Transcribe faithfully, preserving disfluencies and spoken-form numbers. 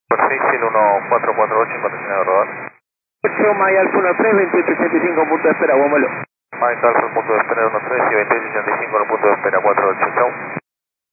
seis cielo uno cuatro cuatro ocho en condiciones de rodar. ocho, Maya Alfa uno tres, veintiocho ochenta y cinco, punto de espera, Guamalo. Mike Alfa, punto de espera uno tres y veintiocho ochenta y cinco en el punto de espera cuatro ocho.